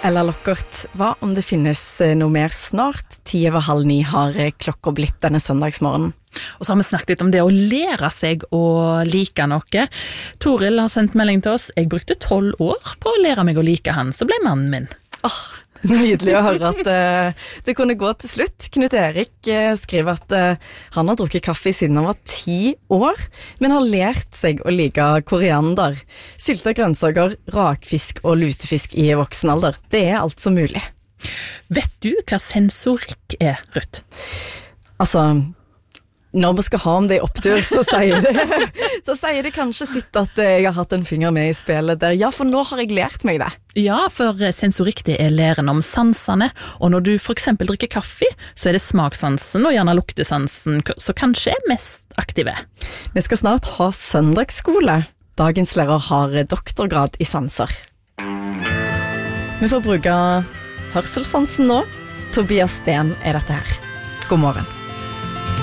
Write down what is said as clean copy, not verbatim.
Ella Lockert, hva om det finnes noe mer snart? 8:50 har klokka blitt denne søndagsmorgen. Og så har vi snakket litt om det å lære seg å like noe. Toril har sendt melding til oss. Jeg brukte 12 år på å lære meg å like han, så ble mannen min. Nydelig å høre at det kunne gå til slutt. Knut Erik skriver at han har drukket kaffe siden han var 10 år, men har lært seg å like koriander, sylta grønnsaker, rakfisk og lutefisk i voksen alder. Det altså mulig. Vet du hva sensorikk er, Ruth? Altså, når vi skal ha om det i opptur, så sier det kanskje sitt at jeg har hatt en finger med i spillet der. Ja, for nå har jeg lært meg det. Ja, for sensorikk det er læren om sansene, og når du for eksempel drikker kaffe, så er det smakssansen og gjerne luktesansen som kanskje er mest aktive. Vi skal snart ha søndagsskole. Dagens lærer har doktorgrad i sanser. Vi får bruke hørselsansen nå. Tobias Sten er dette her. God morgen.